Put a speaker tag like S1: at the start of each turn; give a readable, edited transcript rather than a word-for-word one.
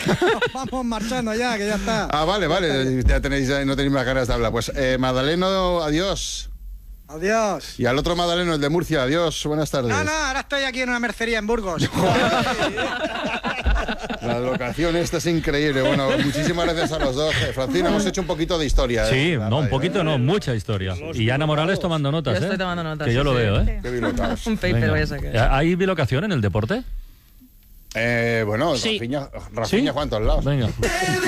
S1: Vamos marchando ya, que ya está.
S2: Ah, vale, ya no tenéis más ganas de hablar. Pues Madaleno, adiós.
S1: Adiós.
S2: Y al otro Madaleno, el de Murcia, adiós, buenas tardes.
S1: No, ahora estoy aquí en una mercería en Burgos.
S2: La locación esta es increíble. Bueno, muchísimas gracias a los dos. Francina, hemos hecho un poquito de historia.
S3: Sí, un poquito no, mucha historia. Y Ana Morales tomando notas,
S4: Yo estoy tomando notas.
S3: Que yo lo veo,
S2: Qué bilocaos.
S4: Un paper voy a sacar.
S3: ¿Hay bilocación en el deporte?
S2: Bueno,
S5: Sí.
S2: Rafinha Juan todos lados.
S3: Venga.